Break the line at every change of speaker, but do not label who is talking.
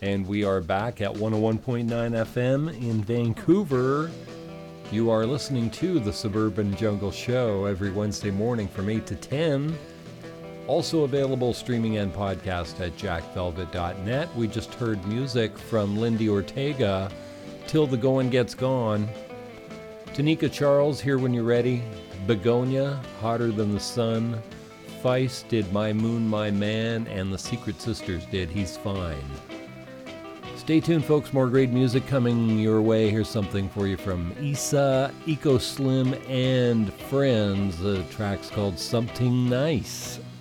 And we are back at 101.9 FM in Vancouver. You are listening to the Suburban Jungle Show every Wednesday morning from 8 to 10. Also available streaming and podcast at jackvelvet.net. We just heard music from Lindy Ortega, Till the Goin' Gets Gone. Tanika Charles, Here When You're Ready. Begonia, Hotter Than the Sun. Feist did My Moon, My Man, and the Secret Sisters did He's Fine. Stay tuned, folks. More great music coming your way. Here's something for you from Issa, Eco Slim, and Friends. The track's called Something Nice.